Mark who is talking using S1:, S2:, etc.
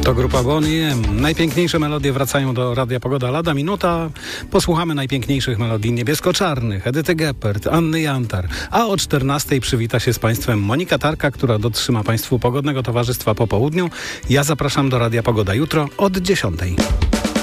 S1: To grupa Boney M. Najpiękniejsze melodie wracają do Radia Pogoda. Lada minuta. Posłuchamy najpiękniejszych melodii niebiesko-czarnych. Edyty Geppert, Anny Jantar. A o 14:00 przywita się z Państwem Monika Tarka, która dotrzyma Państwu pogodnego towarzystwa po południu. Ja zapraszam do Radia Pogoda jutro od 10:00.